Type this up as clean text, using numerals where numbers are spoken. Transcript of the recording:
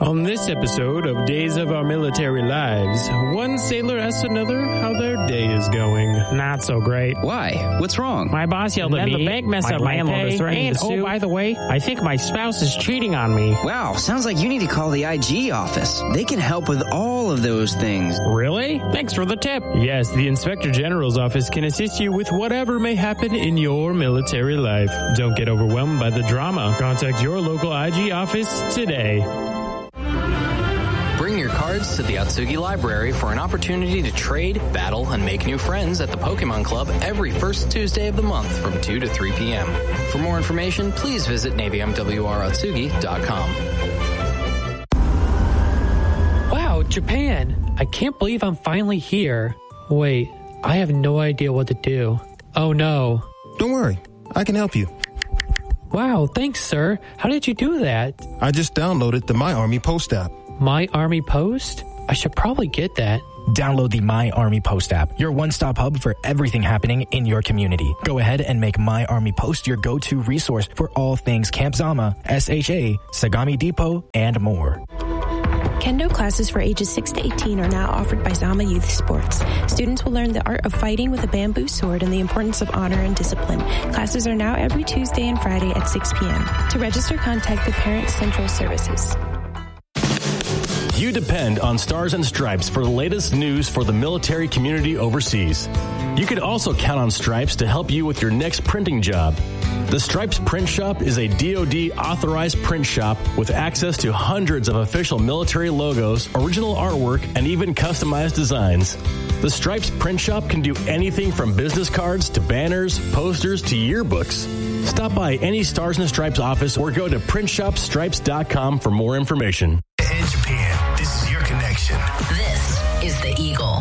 On this episode of Days of Our Military Lives, one sailor asks another how their day is going. Not so great. Why? What's wrong? My boss yelled at me. The bank messed my up my landlord pay. is threatening And, to sue. oh, by the way, I think my spouse is cheating on me. Wow, sounds like you need to call the IG office. They can help with all of those things. Really? Thanks for the tip. Yes, the Inspector General's office can assist you with whatever may happen in your military life. Don't get overwhelmed by the drama. Contact your local IG office today. Bring your cards to the Atsugi Library for an opportunity to trade, battle, and make new friends at the Pokemon Club every first Tuesday of the month from 2 to 3 p.m. For more information, please visit NavyMWRAtsugi.com. wow, Japan. I can't believe I'm finally here. Wait, I have no idea what to do. Oh no. Don't worry, I can help you. Wow, thanks, sir. How did you do that? I just downloaded the My Army Post app. My Army Post? I should probably get that. Download the My Army Post app, your one-stop hub for everything happening in your community. Go ahead and make My Army Post your go-to resource for all things Camp Zama, SHA, Sagami Depot, and more. Kendo classes for ages 6 to 18 are now offered by Zama Youth Sports. Students will learn the art of fighting with a bamboo sword and the importance of honor and discipline. Classes are now every Tuesday and Friday at 6 p.m. To register, contact the Parent Central Services. You depend on Stars and Stripes for the latest news for the military community overseas. You can also count on Stripes to help you with your next printing job. The Stripes Print Shop is a DoD authorized print shop with access to hundreds of official military logos, original artwork, and even customized designs. The Stripes Print Shop can do anything from business cards to banners, posters to yearbooks. Stop by any Stars and Stripes office or go to printshopstripes.com for more information. In Japan, this is your connection. This is the Eagle.